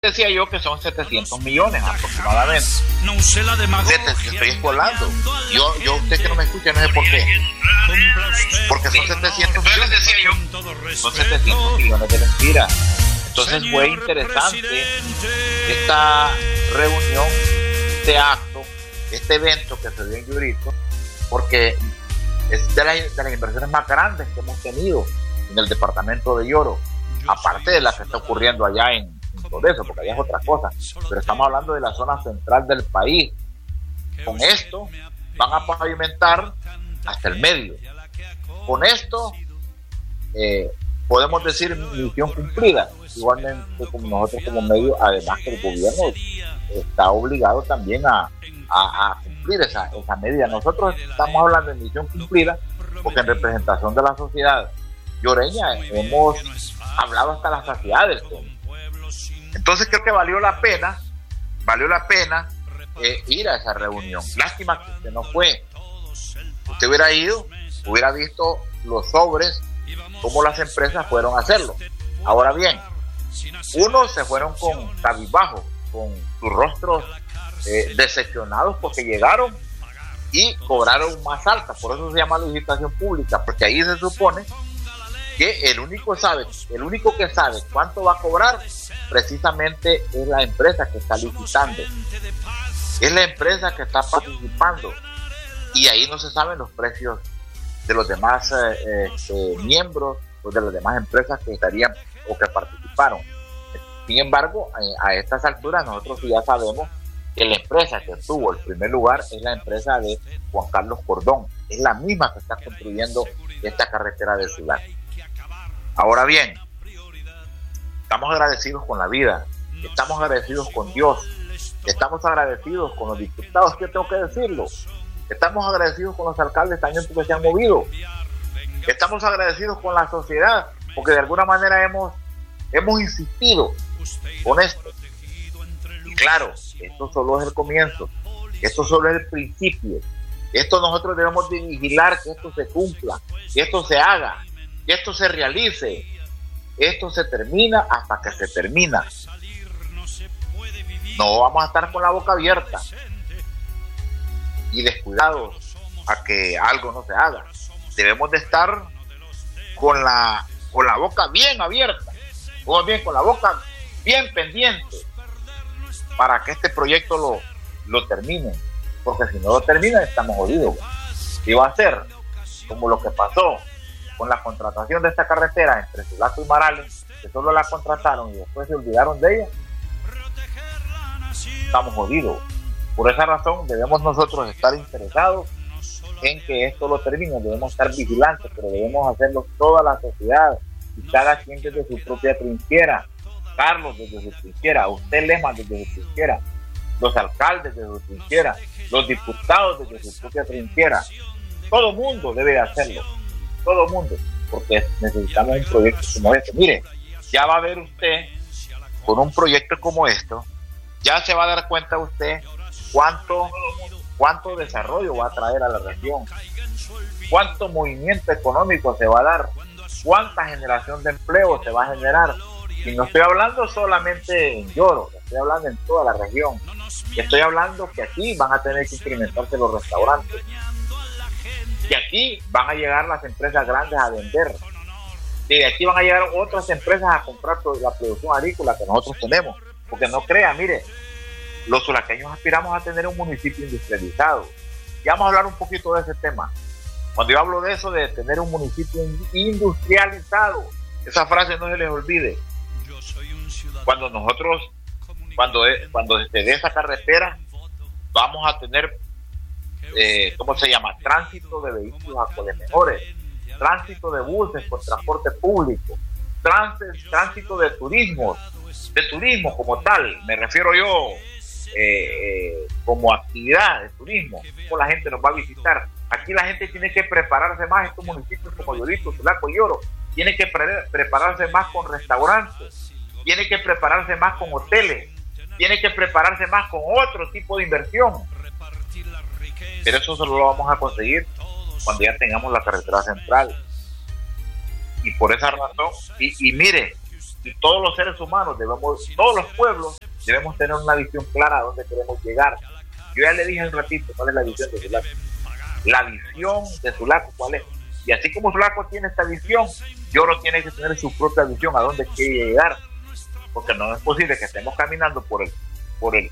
decía yo que son 700 millones aproximadamente. Estoy escolando. Yo usted que no me escucha, no sé por qué. Porque son 700 millones. Decía yo. Son 700 millones de mentiras. Entonces fue interesante esta reunión, este acto, este evento que se dio en Yurito, porque es de las inversiones más grandes que hemos tenido en el departamento de Yoro, aparte de la que está ocurriendo allá en Progreso, porque allá es otra cosa, pero estamos hablando de la zona central del país. Con esto van a pavimentar hasta el medio. Con esto podemos decir misión cumplida. Igualmente como nosotros como medio, además que el gobierno está obligado también a cumplir esa medida. Nosotros estamos hablando de misión cumplida porque en representación de la sociedad yoreña hemos hablado hasta la saciedad del tema. Entonces creo que valió la pena ir a esa reunión. Lástima que usted no fue. Usted hubiera ido, hubiera visto los sobres, cómo las empresas fueron a hacerlo. Ahora bien, unos se fueron con cabizbajo, con sus rostros decepcionados porque llegaron y cobraron más alta. Por eso se llama licitación pública, porque ahí se supone que el único que sabe cuánto va a cobrar precisamente es la empresa que está licitando, es la empresa que está participando, y ahí no se saben los precios de los demás miembros o de las demás empresas que estarían o que participaron. Sin embargo, a estas alturas nosotros ya sabemos que la empresa que tuvo el primer lugar es la empresa de Juan Carlos Cordón, es la misma que está construyendo esta carretera de Ciudad. Ahora bien, estamos agradecidos con la vida, estamos agradecidos con Dios, estamos agradecidos con los diputados, que tengo que decirlo, estamos agradecidos con los alcaldes también porque se han movido, estamos agradecidos con la sociedad porque de alguna manera hemos insistido con esto. Y claro, esto solo es el comienzo, esto solo es el principio, esto nosotros debemos de vigilar que esto se cumpla, que esto se haga, que esto se realice. Esto se termina hasta que se termina. No vamos a estar con la boca abierta y descuidados a que algo no se haga. Debemos de estar con la boca bien abierta, o bien con la boca bien pendiente, para que este proyecto lo termine, porque si no lo termina estamos jodidos. Y va a ser como lo que pasó con la contratación de esta carretera entre Sulaco y Marales, que solo la contrataron y después se olvidaron de ella. Estamos jodidos. Por esa razón debemos nosotros estar interesados en que esto lo termine. Debemos estar vigilantes, pero debemos hacerlo toda la sociedad y cada quien desde su propia trinchera. Carlos desde su trinchera, usted Lema desde su trinchera, los alcaldes desde su trinchera, los diputados desde su propia trinchera. Todo mundo debe de hacerlo. Todo mundo, porque necesitamos un proyecto como este. Mire, ya va a ver usted, con un proyecto como esto, ya se va a dar cuenta usted cuánto desarrollo va a traer a la región, cuánto movimiento económico se va a dar, cuánta generación de empleo se va a generar. Y no estoy hablando solamente en Yoro, estoy hablando en toda la región. Estoy hablando que aquí van a tener que incrementarse los restaurantes, que aquí van a llegar las empresas grandes a vender, y de aquí van a llegar otras empresas a comprar la producción agrícola que nosotros tenemos, porque no crea, mire, los sulaqueños aspiramos a tener un municipio industrializado. Ya vamos a hablar un poquito de ese tema. Cuando yo hablo de eso, de tener un municipio industrializado, esa frase no se les olvide. Cuando se dé esa carretera, vamos a tener ¿cómo se llama? Tránsito de vehículos a coles mejores, tránsito de buses por transporte público, tránsito de turismo como tal, me refiero yo como actividad de turismo, como la gente nos va a visitar. Aquí la gente tiene que prepararse más, estos municipios como Yurito, Sulaco y Yoro, tiene que prepararse más con restaurantes, tiene que prepararse más con hoteles, tiene que prepararse más con otro tipo de inversión. Pero eso solo lo vamos a conseguir cuando ya tengamos la carretera central. Y por esa razón, y mire, y todos los seres humanos todos los pueblos debemos tener una visión clara a dónde queremos llegar. Yo ya le dije un ratito cuál es la visión de Sulaco. La visión de Sulaco, ¿cuál es? Y así como Sulaco tiene esta visión, Yoro tiene que tener su propia visión a dónde quiere llegar, porque no es posible que estemos caminando por el